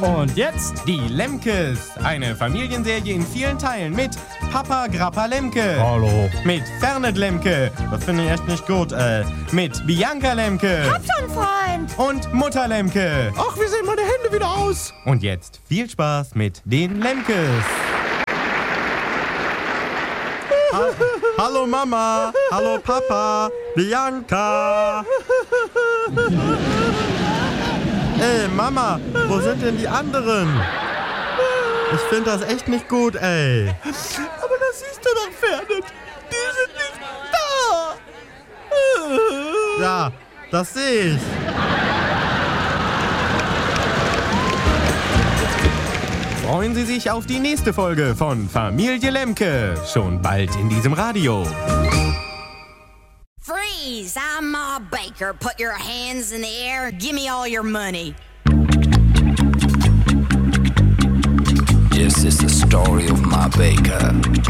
Und jetzt die Lemkes. Eine Familienserie in vielen Teilen mit Papa Grappa Lemke. Hallo. Mit Fernet Lemke. Das finde ich echt nicht gut. Mit Bianca Lemke. Hab schon, Freund. Und Mutter Lemke. Ach, wie sehen meine Hände wieder aus? Und jetzt viel Spaß mit den Lemkes. Hallo Mama. Hallo Papa. Bianca. Ey, Mama, wo sind denn die anderen? Ich finde das echt nicht gut, ey. Aber das siehst du doch, Fernet. Die sind nicht da. Ja, das sehe ich. Freuen Sie sich auf die nächste Folge von Familie Lemke. Schon bald in diesem Radio. Freeze! I'm Ma Baker. Put your hands in the air. Give me all your money. This is the story of Ma Baker.